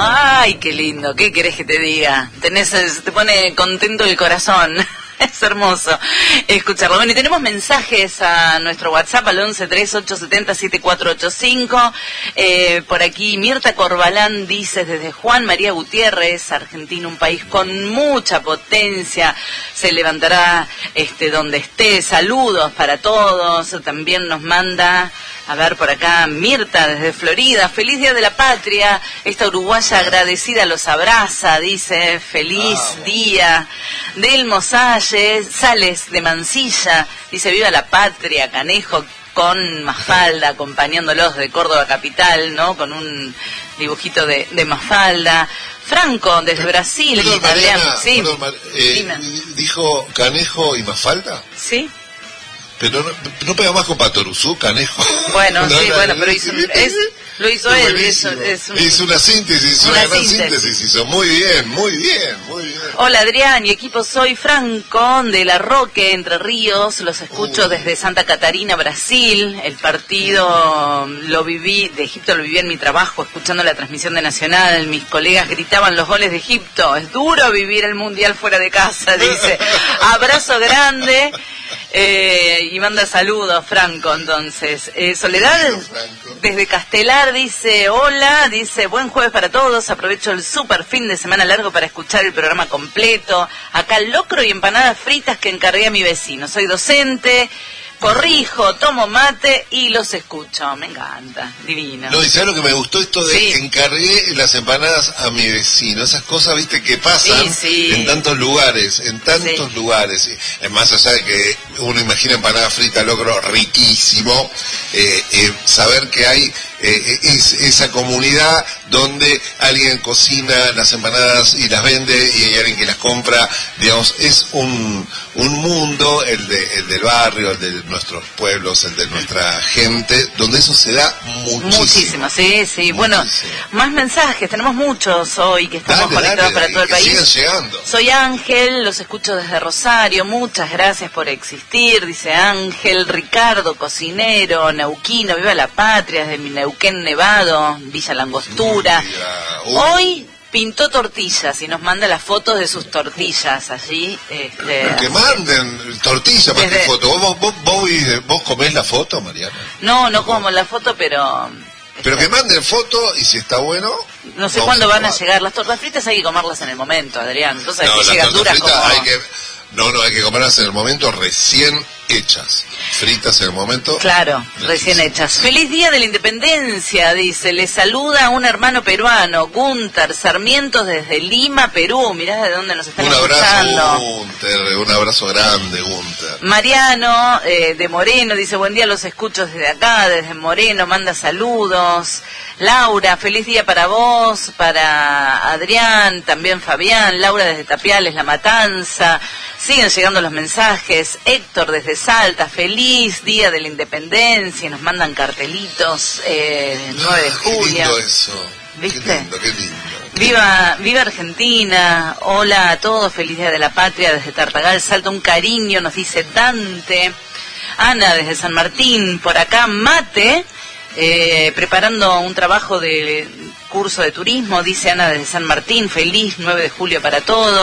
Ay, qué lindo, ¿qué querés que te diga? Te pone contento el corazón. Es hermoso escucharlo. Bueno, y tenemos mensajes a nuestro WhatsApp al 1138707485. Por aquí Mirta Corbalán dice: desde Juan María Gutiérrez, Argentina, un país con mucha potencia, se levantará donde esté. Saludos para todos. También nos manda, a ver por acá, Mirta desde Florida: feliz Día de la Patria. Esta uruguaya agradecida los abraza, dice, feliz día. Delmo Sales de Mansilla dice: viva la patria, Canejo con Mafalda, acompañándolos de Córdoba capital, ¿no? Con un dibujito de Mafalda. Franco desde Brasil. Perdón, Mariana, sí. ¿Dijo Canejo y Mafalda? Sí. Pero no pega más con Patoruzú, Canejo. Bueno, sí, bueno, pero lo hizo él. Hizo una síntesis, una gran síntesis hizo. Muy bien. Hola Adrián y equipo, soy Franco de La Roque, Entre Ríos. Los escucho desde Santa Catarina, Brasil. El partido de Egipto lo viví en mi trabajo, escuchando la transmisión de Nacional. Mis colegas gritaban los goles de Egipto. Es duro vivir el mundial fuera de casa, dice. Abrazo grande. Y manda saludos, Franco, entonces. Soledad, desde Castelar, dice: hola, dice, buen jueves para todos, aprovecho el super fin de semana largo para escuchar el programa completo. Acá locro y empanadas fritas que encargué a mi vecino. Soy docente, corrijo, tomo mate y los escucho. Me encanta, divino. No, y ¿sabes lo que me gustó? Esto de encargué las empanadas a mi vecino. Esas cosas, viste, que pasan en tantos lugares, lugares. Es más allá de que uno imagina empanada frita, locro, riquísimo, saber que hay esa comunidad donde alguien cocina las empanadas y las vende y hay alguien que las compra, digamos, es un mundo, el del barrio, el de nuestros pueblos, el de nuestra gente, donde eso se da muchísimo. Sí. Bueno, más mensajes, tenemos muchos hoy que estamos conectados para todo el país. Siguen llegando. Soy Ángel, los escucho desde Rosario, muchas gracias por existir, dice Ángel. Ricardo, cocinero, neuquino, viva la patria, desde mi Neuquén Nevado, Villa Langostura. Hoy pintó tortillas y nos manda las fotos de sus tortillas allí. Que manden tortillas para qué foto. ¿Vos comés la foto, Mariana? No como la foto, pero que manden foto y si está bueno. No sé cuándo van a llegar. Las tortas fritas hay que comerlas en el momento, Adrián. Entonces no, que llegan duras como... hay que comerlas en el momento, recién hechas. Fritas en el momento. Claro, recién hechas. Feliz Día de la Independencia, dice. Le saluda un hermano peruano, Gunter Sarmientos, desde Lima, Perú. Mirá de dónde nos están escuchando. Un abrazo grande, Gunter. Mariano, de Moreno, dice: buen día, los escucho desde acá, desde Moreno, manda saludos. Laura, feliz día para vos, para Adrián, también Fabián. Laura desde Tapiales, La Matanza. Siguen llegando los mensajes. Héctor desde Salta, feliz Día de la Independencia. Nos mandan cartelitos, 9 de julio. Qué lindo eso. ¿Viste? Qué lindo. Viva Argentina. Hola a todos, feliz Día de la Patria desde Tartagal, Salta. Un cariño, nos dice Dante. Ana desde San Martín, por acá mate, preparando un trabajo de curso de turismo, dice Ana desde San Martín. Feliz 9 de julio para todos.